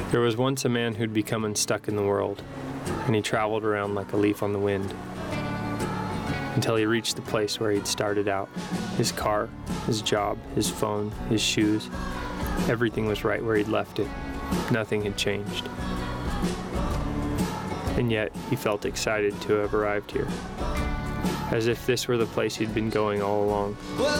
There was once a man who'd become unstuck in the world, and he traveled around like a leaf on the wind until he reached the place where he'd started out. His car, his job, his phone, his shoes, everything was right where he'd left it. Nothing had changed. And yet, he felt excited to have arrived here, as if this were the place he'd been going all along.